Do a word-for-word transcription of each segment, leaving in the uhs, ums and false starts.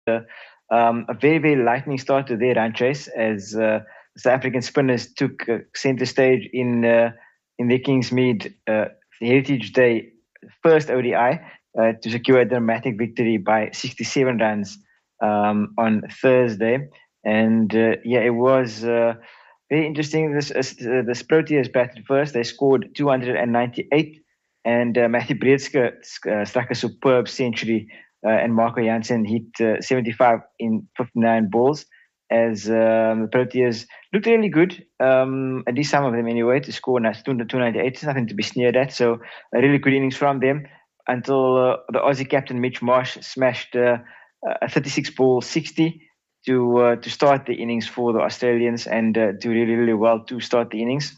uh, um, a very, very lightning start to their run chase as uh, South African spinners took uh, center stage in uh, in the Kingsmead uh, Heritage Day first O D I uh, to secure a dramatic victory by sixty-seven runs um, on Thursday. And uh, yeah, it was uh, very interesting. This uh, the Proteas batted first. They scored two hundred ninety-eight, and uh, Matthew Breedske uh, struck a superb century, uh, and Marco Jansen hit uh, seventy-five in fifty-nine balls. As um, the Proteas looked really good, um, at least some of them anyway, to score two ninety-eight. It's nothing to be sneered at. So a really good innings from them until uh, the Aussie captain Mitch Marsh smashed uh, a thirty-six ball sixty to uh, to start the innings for the Australians and uh, do really, really well to start the innings.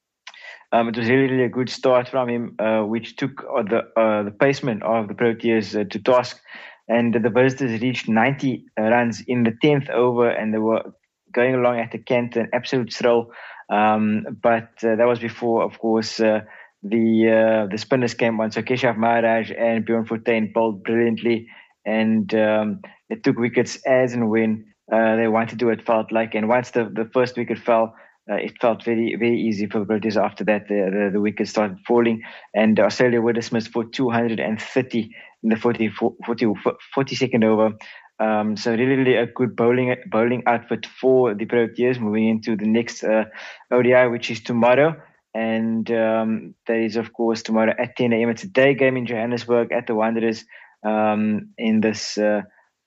Um, it was really, really a good start from him, uh, which took uh, the uh, the placement of the Proteas uh, to task. And the visitors reached ninety runs in the tenth over, and they were going along at the Kent, an absolute thrill. Um, but uh, that was before, of course, uh, the uh, the spinners came on. So Keshav Maharaj and Bjorn Fortuin bowled brilliantly, and um, they took wickets as and when uh, they wanted to, it felt like. And once the, the first wicket fell, uh, it felt very, very easy for the British. After that, the, the, the wickets started falling, and Australia were dismissed for two hundred thirty in the forty, forty, forty-second over. Um, so really, really a good bowling bowling outfit for the Proteas moving into the next uh, O D I, which is tomorrow. And um, that is, of course, tomorrow at ten a.m. It's a day game in Johannesburg at the Wanderers um, in this uh,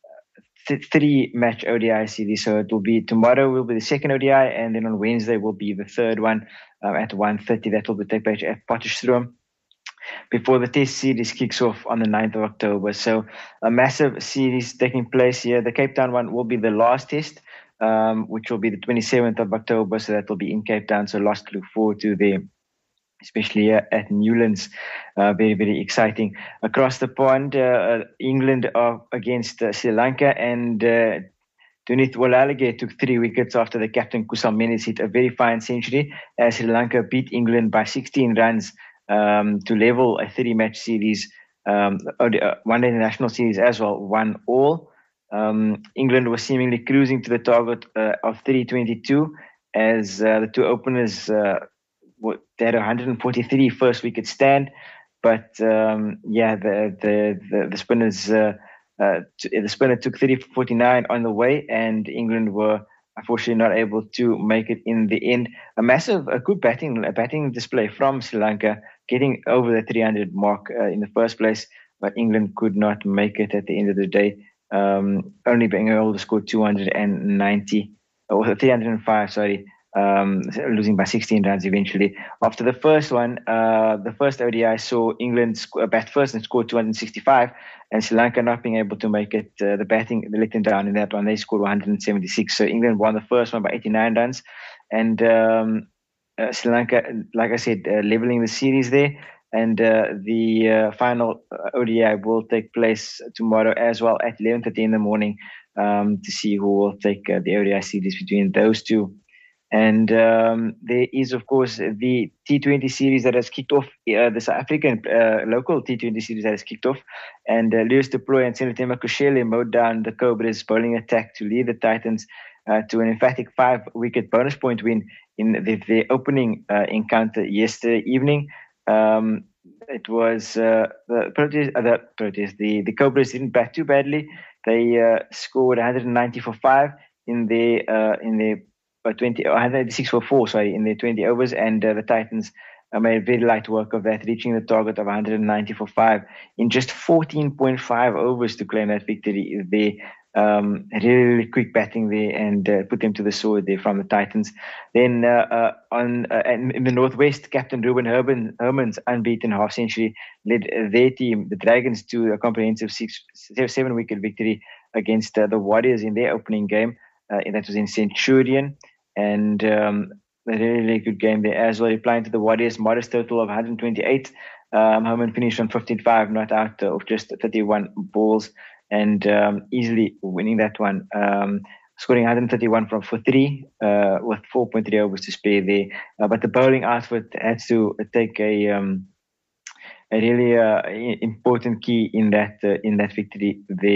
th- three-match O D I series. So it will be tomorrow will be the second O D I, and then on Wednesday will be the third one um, at one thirty. That will be take place at Potchefstroom before the test series kicks off on the ninth of October. So a massive series taking place here. The Cape Town one will be the last test, um, which will be the twenty-seventh of October. So that will be in Cape Town. So lots to look forward to there, especially uh, at Newlands. Uh, very, very exciting. Across the pond, uh, England are against uh, Sri Lanka, and uh, Dunith Walalage took three wickets after the captain Kusal Mendis hit a very fine century as Sri Lanka beat England by sixteen runs um, to level a three-match series, um, one international series as well, one all. Um, England was seemingly cruising to the target uh, of three twenty-two as uh, the two openers uh, they had one hundred forty-three first wicket stand, but um, yeah, the the the, the spinners. Uh, Uh, the spinner took three forty-nine on the way, and England were unfortunately not able to make it in the end. A massive, a good batting, a batting display from Sri Lanka, getting over the three hundred mark uh, in the first place, but England could not make it at the end of the day, um, only being able to score two hundred ninety or three hundred five, sorry. Um, losing by sixteen runs eventually. After the first one, uh, the first O D I saw England sc- bat first and scored two hundred sixty-five, and Sri Lanka not being able to make it. Uh, the batting they let them down in that one. They scored one hundred seventy-six. So England won the first one by eighty-nine runs, and um, uh, Sri Lanka, like I said, uh, leveling the series there. And uh, the uh, final O D I will take place tomorrow as well at eleven thirty in the morning um, to see who will take uh, the O D I series between those two. And um, there is, of course, the T twenty series that has kicked off, uh, the South African uh, local T twenty series that has kicked off. And uh, Lewis du Plooy and Senatema Kushele mowed down the Cobras' bowling attack to lead the Titans uh, to an emphatic five-wicket bonus point win in the, the opening uh, encounter yesterday evening. Um, it was uh, the Proteas, uh, the, Proteas the, the Cobras didn't bat too badly. They uh, scored one hundred ninety for five in their uh, in their By twenty, one hundred eighty-six for four, sorry, in their twenty overs, and uh, the Titans uh, made very light work of that, reaching the target of one hundred ninety for five in just fourteen point five overs to claim that victory. They um, really, really quick batting there and uh, put them to the sword there from the Titans. Then uh, uh, on uh, in the Northwest, Captain Ruben Herman, Herman's unbeaten half century led their team, the Dragons, to a comprehensive six, seven wicket victory against uh, the Warriors in their opening game. Uh, that was in Centurion. And um, a really, really good game there as well. Replying to the Warriors, modest total of one hundred twenty-eight. Um, Herman finished on fifty-five, not out of just thirty-one balls, and um, easily winning that one. Um, scoring one hundred thirty-one from for three uh, with four point three overs to spare there. Uh, but the bowling outfit had to take a um, a really uh, important key in that uh, in that victory there.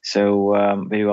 So um, very well.